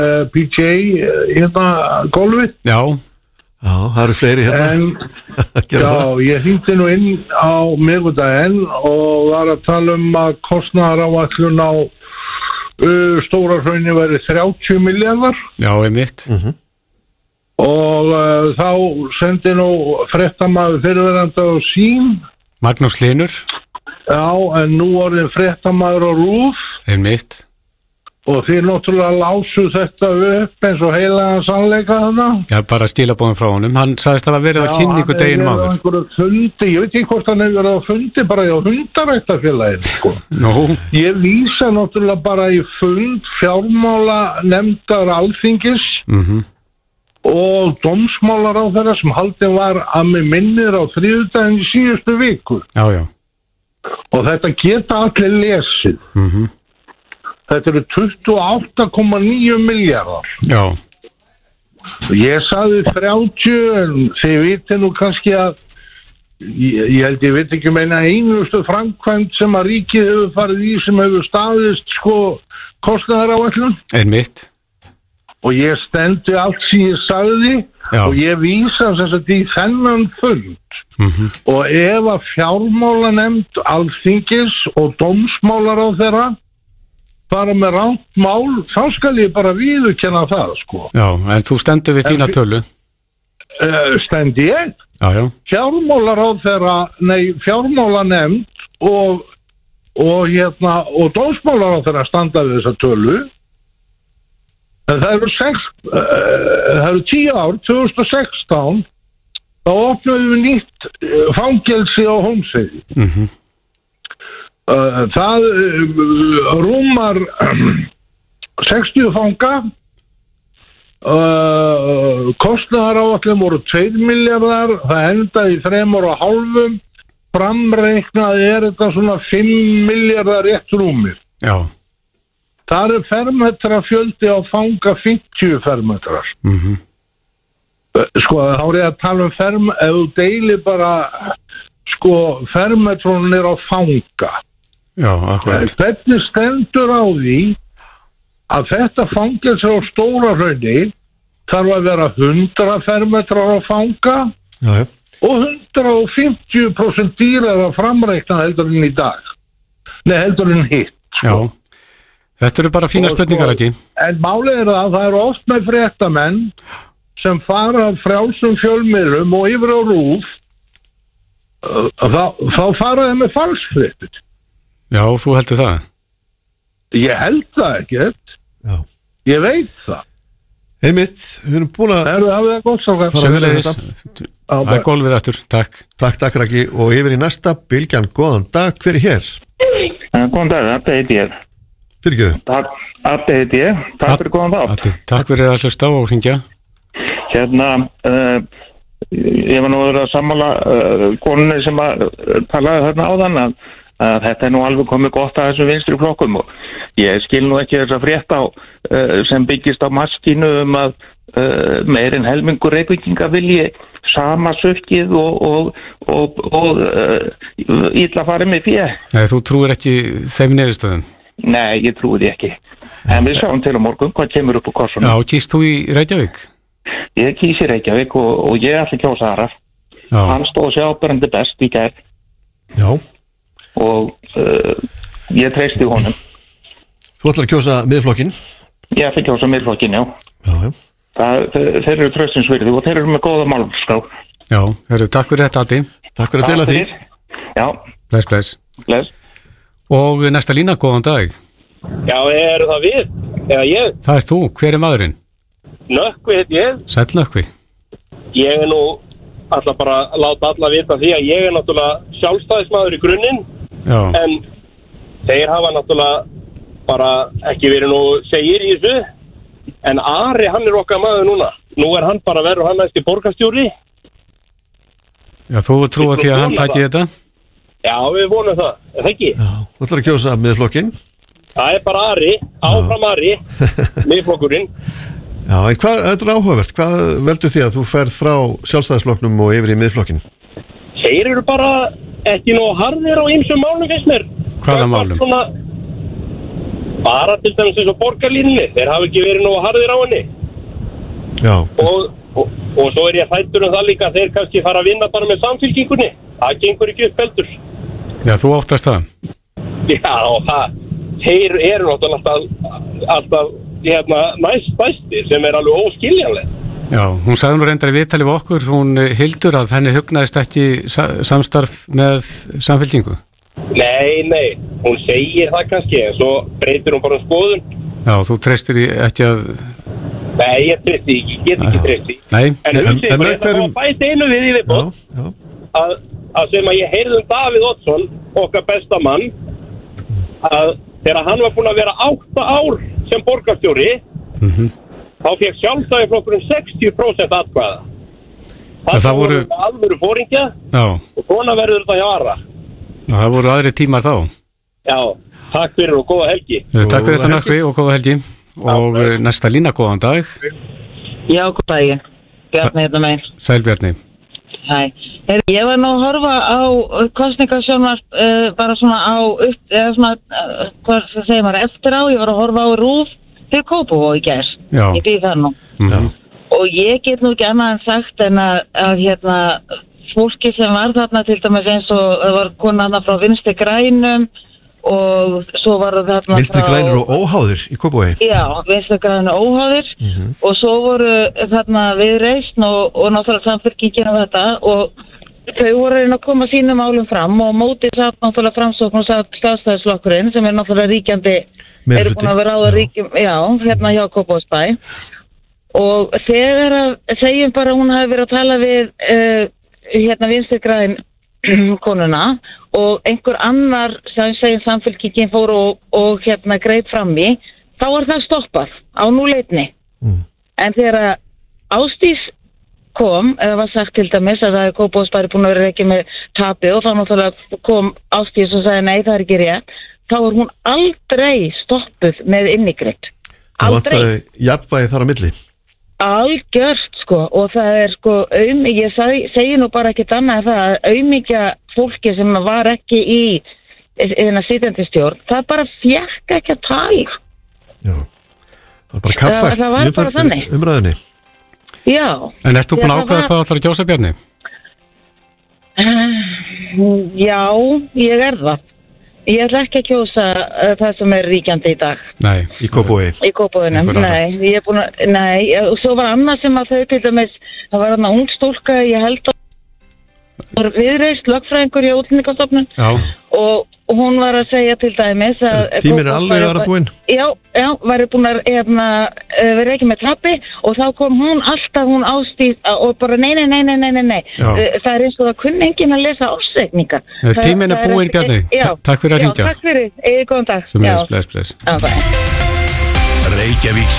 PGA hérna golfið. Já, það eru fleiri hérna. Já, ég hringdi nú inn á miðvikudaginn og var að tala að kostnaðaráætlun á Stóra-Hrauni væri 30 milljarðar. Já, einmitt. Og þá sendi nú fréttamaður fyrirverandi á Sín. Magnús Hlynur. Já, en nú orðin fréttamaður á RÚV. Einmitt. Og þeir náttúrulega lásu þetta upp eins og heilagan sannleika þarna. Já, bara stílabóðum frá honum. Hann sagðist að það verið að kynningu deginum áður. Já, hann hefur verið á fundi, ég veit ekki hvort hann hefur verið á fundi bara á hundaræktarfélaginu, sko. Nú. Ég vísa náttúrulega bara í fund fjármála nefndar Alþingis og dómsmálaráðherra sem haldið var að mig minnir á þriðjudaginn í síðustu viku. Já, já. Og þetta geta allir lesið. Þetta eru 28,9 milljarðar. Já. Ég sagði 30, en þið viti nú kannski að ég veit ekki meina einustu framkvæmd sem að ríkið hefur farið í sem hefur staðist kostnaðaráætlun. Einmitt. Og ég stendi allt sem ég sagði. Já. Og ég vísa þess að í þennan fund. Og ef að fjármálanefnd Alþingis og dómsmálaráðherra fara með rangt mál, þá skal ég bara viðurkenna það, sko. Já, en þú stendur við þína tölu. Stendi ég? Já. Fjármálanefnd og dómsmálaráðherra standa við þessa tölu. En það eru 10 ár, 2016, þá opnaðum við nýtt fangelsi á Hólmsheiði. Það rúmar 60 fanga, kostnaðaráætlun voru 2 milljarðar, það endaði í 3,5, framreiknað þetta svona 5 milljarðar rétt rúmir. Já. Það fermetra fjöldi á fanga 50 fermetrar. Sko, þá er ég að tala ef þú deilir bara fermetrónir á fanga. Já, akkurat. Hvernig stendur á því að þetta fangelsi á Stóra-Hrauni þarf að vera 100 fermetrar á fanga og 150% dýrar að framreikna heldur en í dag. Nei, heldur en hitt. Já, þetta eru bara fína spurningar ekki. En málið er að það eru oft með fréttamenn sem fara frjálsum fjölmiðlum og yfir á RÚV, þá fara þeim með falsfréttir. Já, þú heldur það? Ég held það ekkert. Já. Ég veit það. Einmitt, við erum búin að hafið það gott samkvæmt. Sömuleiðis. Það er golfið aftur, takk. Takk Raggi, og yfir í næsta Bylgjan, góðan dag, hver er hér? Góðan dag, Addi heiti ég. Fyrirgefðu. Addi heiti ég, takk fyrir góðan dag. Addi, takk fyrir að hlusta og hringja. Ég var nú að sammála konunni sem að talaði þarna áðan að þetta nú alveg komið gott að þessum vinstri flokkum og ég skil nú ekki þess að frétta sem byggist á maskínu að meirinn helmingur Reykvíkinga vilji sama sökkið og illa farið með fjö. Nei, þú trúir ekki þeim niðurstöðum? Nei, ég trúi því ekki. En við sjáum til á morgun hvað kemur upp á korsunum. Já, kýst þú í Reykjavík? Ég kýs í Reykjavík og ég ætla að kjósa Araf. Hann stóð sér áberandi best í gær. Já. Og ég treysti honum. Þú ætlar að kjósa miðflokkin? Ég ætla að kjósa miðflokkin, já. Þeir eru traustinsvirði og þeir eru með góða málskrá. Já, takk fyrir þetta, Addi. Takk fyrir að deila því. Já. Bless. Og næsta lína, góðan dag. Já, er það við? Eða ég? Það er þú, hver er maðurinn? Nökkvi heit ég. Sæll Nökkvi. Ég er nú alltaf bara að láta alla vita því að ég er náttúrulega sjálfstæðismadur í grunninn. Já. En þeir hafa náttúrulega bara ekki verið nú segir í þessu. En Ari, hann er okkar maður núna. Nú er hann bara verður hann næst í borgarstjóri. Já, þú trúa því að hann tæki þetta? Já, við vonum það. Er það ekki? Já, þú ætlar að kjósa miðflokkin? Það er bara Ari, áfram Ari, miðflokkurinn. Já, en þetta er áhugavert. Hvað veldur því að þú ferð frá sjálfstæðisflokknum og yfir í miðflokkin? Þeir eru bara ekki nóg harðir á ýmsum málum, finnst mér. Hvaða málum? bara til dæmis eins og borgarlínunni, þeir hafa ekki verið nú harðir á henni. Já. Og svo ég hræddur það líka að þeir kannski fara að vinna bara með Samfylkingunni. Það gengur ekki upp heldur. Já, þú óttast það? Já, þeir eru náttúrulega alltaf næstbæstir sem alveg óskiljanlega. Já, hún sagði nú reyndar í viðtali við okkur, hún Hildur, að henni hugnaðist ekki samstarf með Samfylkingu. Nei, hún segir það kannski, en svo breytir hún bara skoðun. Já, þú treystir ekki að... Nei, ég treysti ekki, ég get ekki treysti. Nei. En það bæti einu við í viðbót, að sem að ég heyrði Davíð Oddsson, okkar besta mann, að þegar hann var búin að vera 8 ár sem borgarstjóri, þá fekk Sjálfstæðisflokkurinn 60% atkvæða. Það voru alvöru foringja og svona verður þetta hjá Ara. Það voru aðri tímar þá. Já, takk fyrir og góða helgi. Takk fyrir þetta Nökkvi og góða helgi. Og næsta lína, góðan dag. Já, góð dagi. Bjarni hérna megin. Sæl Bjarni. Hæ. Ég var nú að horfa á kosningasjónvarp bara svona á eða svona, hvað segir maður, eftir á. Ég var að horfa á RÚV til Kópavog í gær. Já. Ég býð þar nú. Og ég get nú ekki annað en sagt en að fólki sem var þarna til dæmis eins og það var kona frá Vinstri grænum og svo var þarna Vinstri grænir og óháðir í Kópavogi. Já, Vinstri grænir og óháðir og svo voru þarna Viðreisn og náttúrulega Samfylkingin og þetta og þau voru að koma sínum málum fram og mótið satt náttúrulega Framsókn og satt Sjálfstæðisflokkurinn sem náttúrulega ríkjandi eru búin að vera á það ríkjum, hérna hjá Kópavogsbæ og þegar að segjum bara hún hafi verið að tala við Vinstri græn konuna og einhver annar sem segir Samfylkingin fór og greip fram í, þá var það stoppað á núleitni. En þegar Ásdís kom, eða var sagt til dæmis að það er Kópavogsbær búin að vera ekki með tapi og þá náttúrulega kom Ásdís og sagði nei, það er ekki rétt, þá var hún aldrei stoppuð með innigreitt. Aldrei. Það vantaði jafnvægi þar á milli. Algjört og það er ég segi nú bara ekkert annað en það að aumingja fólki sem var ekki í sitjandi stjórn, það bara fékk ekki að tala. Já, það var bara kaffært það var bara þannig. Umræðinni. Já. En ert þú búin að ákveða hvað ætlar að kjósa Bjarni? Já, ég er það. Ég ætla ekki að kjósa það sem er ríkjandi í dag. Nei, í Kópavogi. Í Kópavoginum, nei. Ég er búin að, nei, og svo var annað sem að þau til dæmis, það var þarna ung stúlka, ég held að Viðreisn, lögfræðingur í Útlendingastofnun og hún var að segja til dæmis að tíminn er alveg að vera búinn. Já, væri búin að vera ekki með trappi og þá kom hún Ásdís og bara nei. Það er eins og það kunni enginn að lesa ársreikninga. Tíminn er búinn Bjarni. Takk fyrir að hringja. Já, takk fyrir. Góðan dag. Bless. Reykjavík